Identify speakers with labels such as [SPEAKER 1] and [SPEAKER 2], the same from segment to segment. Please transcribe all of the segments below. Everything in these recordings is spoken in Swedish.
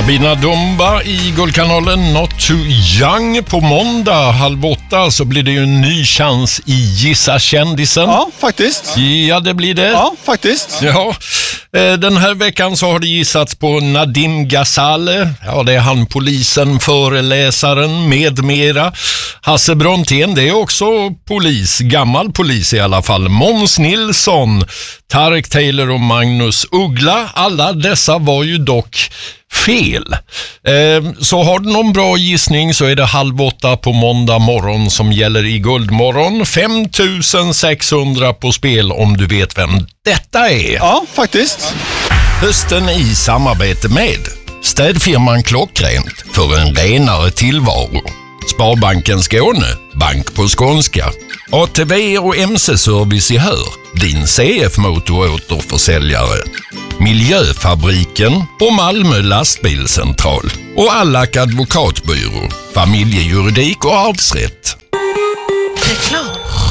[SPEAKER 1] Sabina Dumba i Guldkanalen, Not Too Young. På måndag 7:30 så blir det ju en ny chans i Gissa kändisen.
[SPEAKER 2] Ja, faktiskt.
[SPEAKER 1] Ja, det blir det.
[SPEAKER 2] Ja, faktiskt.
[SPEAKER 1] Ja, den här veckan så har det gissats på Nadim Ghazale. Ja, det är han, polisen, föreläsaren med mera. Hasse Brontén, det är också polis, gammal polis i alla fall. Måns Nilsson, Tarek Taylor och Magnus Uggla. Alla dessa var ju dock fel. Så har du någon bra gissning så är det 7:30 på måndag morgon som gäller i Guldmorgon. 5600 på spel om du vet vem detta är.
[SPEAKER 2] Ja, faktiskt.
[SPEAKER 1] Hösten i samarbete med städfirman Klockrent för en renare tillvaro. Sparbanken Skåne, bank på skånska. ATV och MC-service i Hör, din CF-motoråterförsäljare. Miljöfabriken och Malmö lastbilscentral. Och Allak advokatbyrå, familjejuridik och arvsrätt.
[SPEAKER 3] Reklam.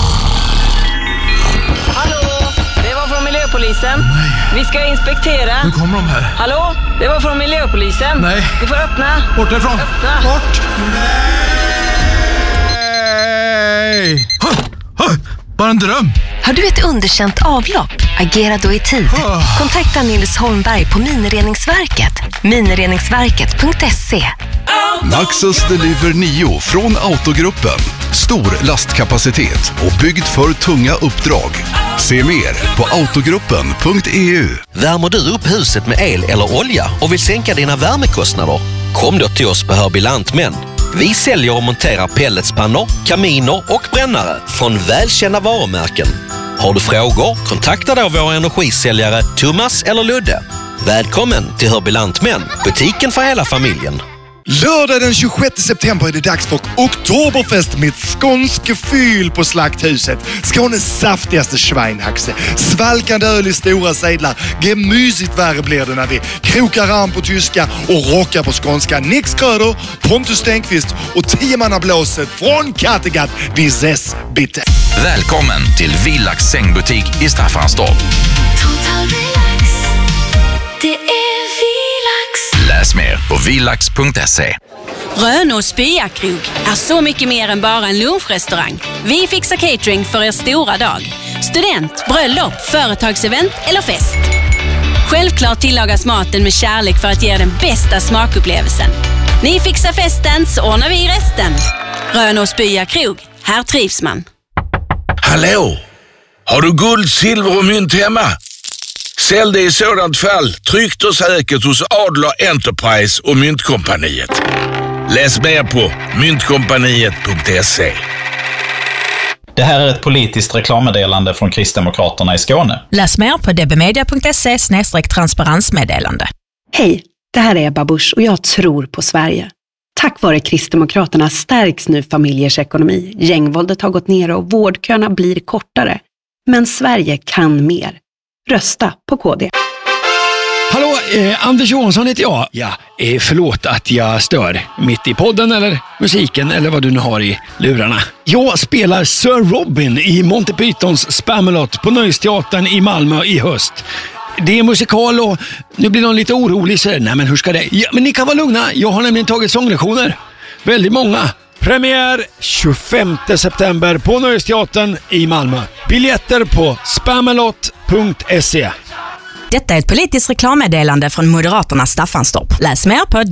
[SPEAKER 3] Hallå, det var från miljöpolisen.
[SPEAKER 4] Nej.
[SPEAKER 3] Vi ska inspektera.
[SPEAKER 4] Nu kommer de här.
[SPEAKER 3] Hallå, det var från miljöpolisen.
[SPEAKER 4] Nej.
[SPEAKER 3] Du får öppna.
[SPEAKER 4] Bort ifrån.
[SPEAKER 3] Öppna.
[SPEAKER 4] Bort. Nej. Bara en dröm.
[SPEAKER 5] Har du ett underkänt avlopp? Agera då i tid. Kontakta Nils Holmberg på Minireningsverket. Minireningsverket.se.
[SPEAKER 6] Naxos Deliver 9 från Autogruppen. Stor lastkapacitet och byggd för tunga uppdrag. Se mer på autogruppen.eu.
[SPEAKER 7] Värmer du upp huset med el eller olja och vill sänka dina värmekostnader? Kom då till oss på Hörby Lantmän. Vi säljer och monterar pelletspannor, kaminer och brännare från välkända varumärken. Har du frågor, kontakta då våra energisäljare Thomas eller Ludde. Välkommen till Hörby Lantmän, butiken för hela familjen.
[SPEAKER 8] Lördag den 26 september är det dags för Oktoberfest med skånske fyll på Slakthuset. Skånes saftigaste schweinhaxe. Svalkande öl i stora sedlar. Gemysigt värre blir det när vi krokar arm på tyska och rockar på skånska. Nick Skröder, Pontus Stenqvist och 10-mannablåset från Kattegatt. Vi ses bitte.
[SPEAKER 9] Välkommen till Villax sängbutik i Staffanstorp.
[SPEAKER 10] Total relax. Det är Villax.
[SPEAKER 9] Läs mer på villax.se.
[SPEAKER 11] Rönås Byakrog är så mycket mer än bara en lunchrestaurang. Vi fixar catering för er stora dag. Student, bröllop, företagsevent eller fest. Självklart tillagas maten med kärlek för att ge den bästa smakupplevelsen. Ni fixar festen så ordnar vi resten. Rönås Byakrog, här trivs man.
[SPEAKER 12] Hallå! Har du guld, silver och mynt hemma? Sälj det i sådant fall tryggt och säkert hos Adler Enterprise och Myntkompaniet. Läs mer på myntkompaniet.se.
[SPEAKER 13] Det här är ett politiskt reklammeddelande från Kristdemokraterna i Skåne.
[SPEAKER 14] Läs mer på dbmedia.se/transparensmeddelande.
[SPEAKER 15] Hej, det här är Ebba Busch och jag tror på Sverige. Tack vare Kristdemokraterna stärks nu familjers ekonomi. Gängvåldet har gått ner och vårdköerna blir kortare. Men Sverige kan mer. Rösta på KD.
[SPEAKER 16] Hallå, Anders Johansson heter jag. Ja, förlåt att jag stör mitt i podden eller musiken eller vad du nu har i lurarna. Jag spelar Sir Robin i Monty Pythons Spamalot på Nöjesteatern i Malmö i höst. Det är musikal och nu blir någon lite orolig så nej men hur ska det? Ja, men ni kan vara lugna, jag har nämligen tagit sånglektioner. Väldigt många. Premiär 25 september på Nöjesteatern i Malmö. Biljetter på spamalot.se.
[SPEAKER 14] Detta är ett politiskt reklammeddelande från Moderaterna Staffanstorp. Läs mer på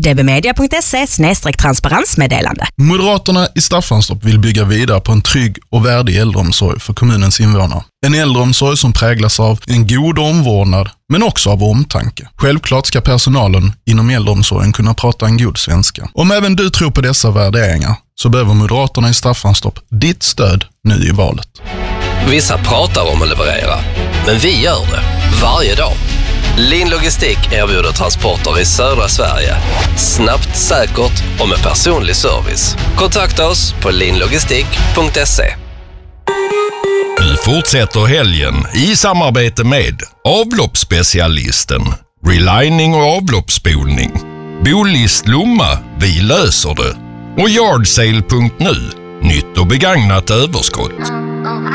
[SPEAKER 14] dbmedia.se/transparensmeddelande.
[SPEAKER 17] Moderaterna i Staffanstorp vill bygga vidare på en trygg och värdig äldreomsorg för kommunens invånare. En äldreomsorg som präglas av en god omvårdnad men också av omtanke. Självklart ska personalen inom äldreomsorgen kunna prata en god svenska. Om även du tror på dessa värderingar så behöver Moderaterna i Staffanstorp ditt stöd nu i valet.
[SPEAKER 7] Vissa pratar om att leverera, men vi gör det varje dag. Lin Logistik erbjuder transporter i södra Sverige. Snabbt, säkert och med personlig service. Kontakta oss på linlogistik.se.
[SPEAKER 1] Nu fortsätter helgen i samarbete med avloppsspecialisten, relining och avloppsspolning, Bolist Lomma, vi löser det och Yardsale.nu, nytt och begagnat överskott.